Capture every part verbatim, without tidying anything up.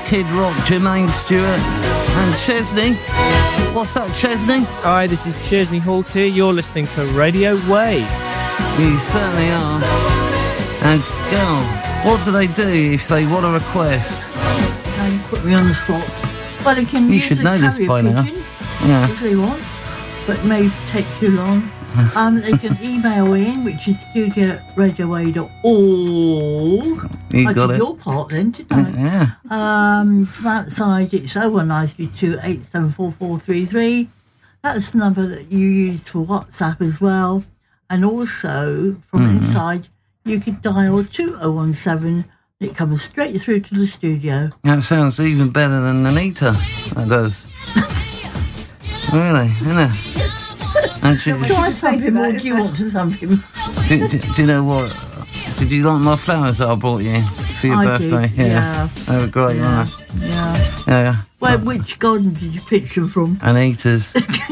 Kid Rock, Jermaine Stewart and Chesney. What's that, Chesney? Hi, this is Chesney Hawkes here. You're listening to Radio Wave. You certainly are. And, girl, what do they do if they want a request? Now you put me on the spot. Well, they can You use should a know this carrier by now. pigeon Yeah. if they want, but it may take too long. Um, they can email in, which is studio at radio wave dot org. You I got did it. your part then, didn't I? Yeah. Um, from outside, it's oh one nine three two eight seven four four three three. That's the number that you use for WhatsApp as well. And also, from Mm. inside, you could dial two oh one seven. It comes straight through to the studio. That sounds even better than Anita. That does. Really, isn't it? And she, Do I thump him or do you want to thump him? do, do, do you know what? Did you like my flowers that I brought you for your I birthday? did, yeah. They were great, Yeah, weren't they? yeah. Yeah. Where, which garden did you pitch them from? Anita's.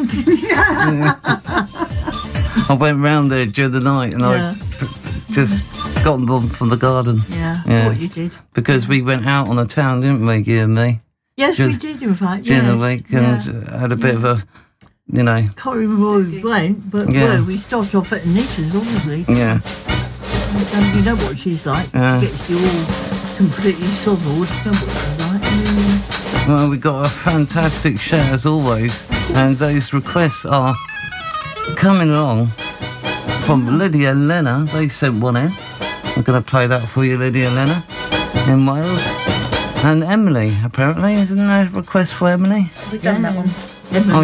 I went round there during the night and Yeah. I just got them from the garden. Yeah, Yeah. what you did. Because we went out on the town, didn't we, you and me? Yes, During- we did, in fact. During yes. the week and yeah. had a bit of a, you know, Can't remember where we went, but Yeah. well, we started off at Anita's, obviously. yeah. And you know what she's like. Yeah. She gets you all completely sozzled. You know what she's like. Mm. Well, we got a fantastic show as always, and those requests are coming along from Lydia Lenner. They sent one in. I'm going to play that for you, Lydia Lenner, in Wales. And Emily, apparently, isn't there a request for Emily? We've done that one. Oh,